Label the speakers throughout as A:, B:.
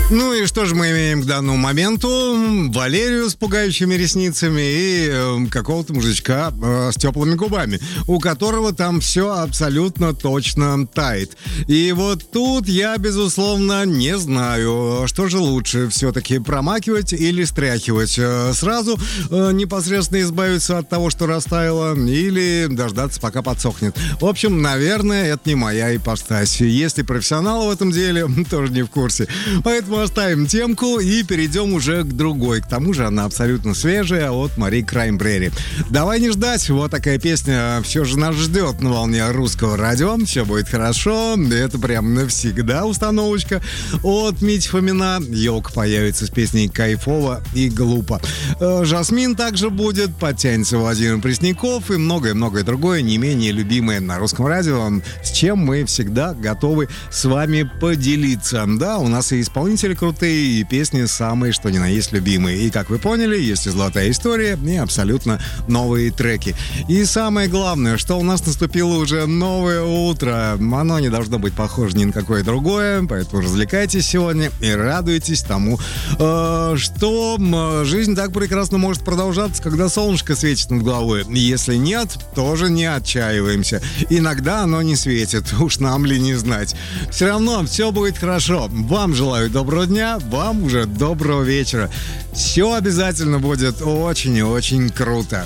A: Ну и что же мы имеем к данному моменту? Валерию с пугающими ресницами и какого-то мужичка с теплыми губами, у которого там все абсолютно точно тает. И вот тут я, безусловно, не знаю, что же лучше все-таки промакивать или стряхивать. Сразу непосредственно избавиться от того, что растаяло, или дождаться, пока подсохнет. В общем, наверное, это не моя ипостась. Если профессионалы в этом деле, тоже не в курсе. Поэтому оставим темку и перейдем уже к другой. К тому же она абсолютно свежая, от Мари Краймбрери. Давай не ждать. Вот такая песня все же нас ждет на волне русского радио. Все будет хорошо. Это прям навсегда установочка. От Мити Фомина елка появится с песней «Кайфово и глупо». Жасмин также будет, подтянется Владимир Пресняков и многое-многое другое, не менее любимое на русском радио, с чем мы всегда готовы с вами поделиться. Да, у нас и исполнители крутые, и песни самые, что ни на есть, любимые. И, как вы поняли, есть и золотая история, и абсолютно новые треки. И самое главное, что у нас наступило уже новое утро. Оно не должно быть похоже ни на какое другое, поэтому развлекайтесь сегодня и радуйтесь тому, что жизнь так прекрасно может продолжаться, когда солнышко светит над головой. Если нет, тоже не отчаиваемся. Иногда оно не светит, уж нам ли не знать. Все равно все будет хорошо. Вам желаю доброго дня, вам уже доброго вечера. Все обязательно будет очень и очень круто.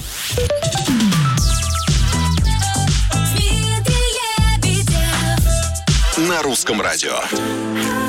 B: На русском радио.